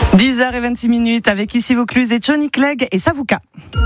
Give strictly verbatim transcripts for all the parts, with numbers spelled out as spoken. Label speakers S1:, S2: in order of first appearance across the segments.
S1: dix heures vingt-six minutes avec Ici Vaucluse et Johnny Clegg et Savouka.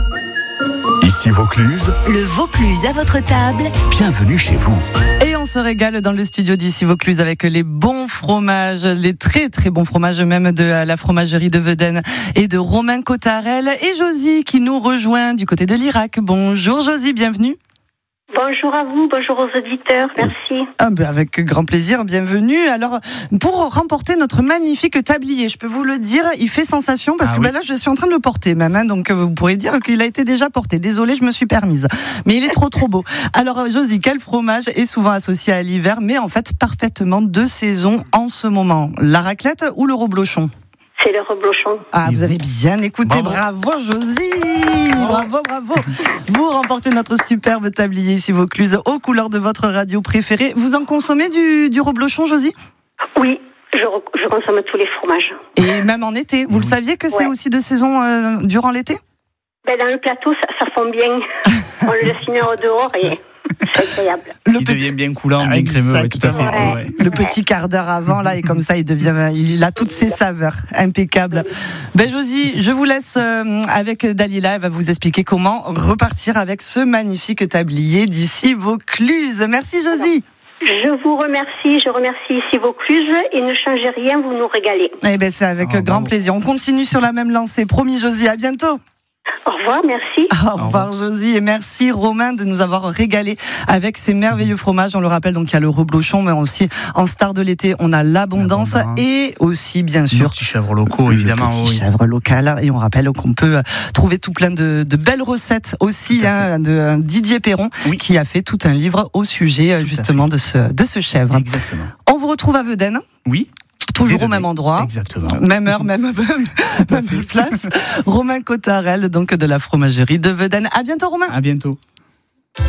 S2: Ici Vaucluse,
S3: le Vaucluse à votre table.
S2: Bienvenue chez vous.
S1: Et on se régale dans le studio d'Ici Vaucluse avec les bons fromages, les très très bons fromages même de la fromagerie de Vedène et de Romain Cottarel et Josie qui nous rejoint du côté de l'Irak. Bonjour Josie, bienvenue.
S4: Bonjour à vous, bonjour aux auditeurs, merci.
S1: Ah ben avec grand plaisir, bienvenue. Alors, pour remporter notre magnifique tablier, je peux vous le dire, il fait sensation parce ah que oui. ben là, je suis en train de le porter même, hein, donc vous pourrez dire qu'il a été déjà porté. Désolée, je me suis permise, mais il est trop trop beau. Alors Josie, quel fromage est souvent associé à l'hiver, mais en fait parfaitement de saison en ce moment? La raclette ou le reblochon?
S4: C'est le reblochon.
S1: Ah, vous avez bien écouté. Bravo, bravo Josie. Bravo, bravo. Vous remportez notre superbe tablier Ici Vaucluse aux couleurs de votre radio préférée. Vous en consommez du, du reblochon, Josie?
S4: Oui, je, je consomme tous les fromages.
S1: Et même en été. Vous oui. le saviez que c'est ouais. aussi de saison euh, durant l'été?
S4: Ben, dans le plateau, ça, ça fond bien. On le laisse finir au dehors et... c'est agréable.
S5: Le il petit... devient bien coulant, bien crémeux, ouais, tout à fait.
S4: Ouais.
S5: Ouais.
S1: Le petit quart d'heure avant, là, et comme ça, il devient, il a toutes ses saveurs, impeccable. Ben Josie, je vous laisse euh, avec Dalila, elle va vous expliquer comment repartir avec ce magnifique tablier d'Ici Vaucluse. Merci Josie.
S4: Je vous remercie, je remercie Ici Vaucluse et ne changez rien, vous nous régalez.
S1: Eh ben c'est avec oh, grand bravo. plaisir. On continue sur la même lancée. Promis Josie, à bientôt.
S4: Au revoir, merci.
S1: Au revoir Josie et merci Romain de nous avoir régalé avec ces merveilleux fromages. On le rappelle, donc il y a le reblochon, mais aussi en star de l'été, on a l'abondance, l'abondance. Et aussi bien sûr
S5: les petits chèvres locaux, évidemment.
S1: Les petits
S5: oui.
S1: chèvres locales. Et on rappelle qu'on peut trouver tout plein de, de belles recettes aussi hein, de Didier Perron oui. qui a fait tout un livre au sujet tout justement de ce, de ce chèvre.
S5: Exactement.
S1: On vous retrouve à Vedène.
S5: Oui.
S1: Toujours au même endroit,
S5: exactement.
S1: Même heure, même, même place. Romain Cottarel, donc de la fromagerie de Vedène. À bientôt, Romain.
S5: À bientôt.